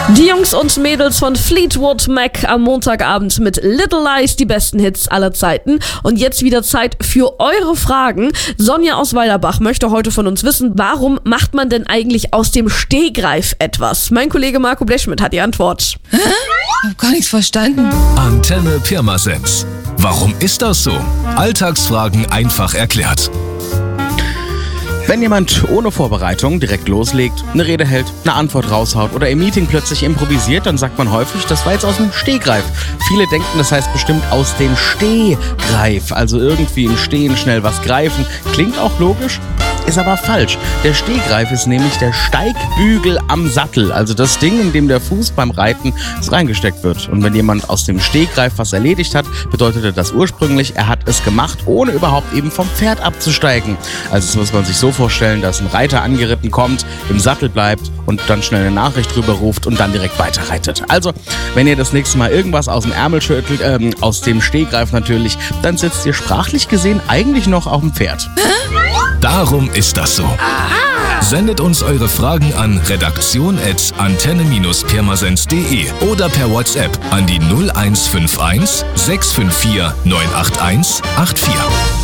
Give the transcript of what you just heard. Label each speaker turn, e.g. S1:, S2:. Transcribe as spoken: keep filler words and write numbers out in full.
S1: Die Jungs und Mädels von Fleetwood Mac am Montagabend mit Little Lies, die besten Hits aller Zeiten. Und jetzt wieder Zeit für eure Fragen. Sonja aus Weilerbach möchte heute von uns wissen, warum macht man denn eigentlich aus dem Stehgreif etwas? Mein Kollege Marco Blechschmidt hat die Antwort.
S2: Hä? Ich hab gar nichts verstanden.
S3: Antenne Pirmasens. Warum ist das so? Alltagsfragen einfach erklärt.
S4: Wenn jemand ohne Vorbereitung direkt loslegt, eine Rede hält, eine Antwort raushaut oder im Meeting plötzlich improvisiert, dann sagt man häufig, das war jetzt aus dem Stehgreif. Viele denken, das heißt bestimmt aus dem Stehgreif, also irgendwie im Stehen schnell was greifen. Klingt auch logisch, ist aber falsch. Der Stehgreif ist nämlich der Steigbügel am Sattel, also das Ding, in dem der Fuß beim Reiten reingesteckt wird. Und wenn jemand aus dem Stehgreif was erledigt hat, bedeutete das ursprünglich, er hat es gemacht, ohne überhaupt eben vom Pferd abzusteigen. Also das muss man sich so vorstellen, dass ein Reiter angeritten kommt, im Sattel bleibt und dann schnell eine Nachricht drüber ruft und dann direkt weiterreitet. Also, wenn ihr das nächste Mal irgendwas aus dem Ärmel schüttelt, ähm, aus dem Stehgreif natürlich, dann sitzt ihr sprachlich gesehen eigentlich noch auf dem Pferd.
S3: Darum ist das so. Sendet uns eure Fragen an redaktion at antenne pirmasens punkt de oder per WhatsApp an die null eins fünf eins sechs fünf vier neun acht eins acht vier.